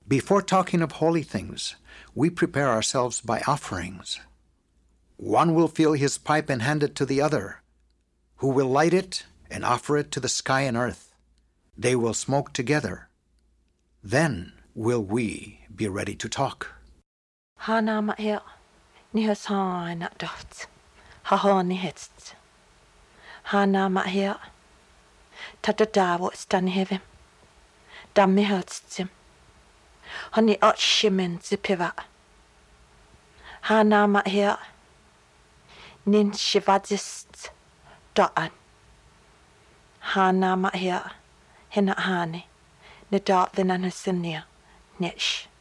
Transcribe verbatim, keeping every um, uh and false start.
Before talking of holy things, we prepare ourselves by offerings. One will fill his pipe and hand it to the other, who will light it and offer it to the sky and earth. They will smoke together. Then will we be ready to talk. Hana ma'ia, ni hasana doft, hahoni hetst. Hana ma'ia, tatadawo stan heaven. Dammi hetst. Honey ot shimen zipiva. Hana ma'ia, nin shivadist da'an. Hana ma'ia, hina hani, ni da'at the nanasinia, nish.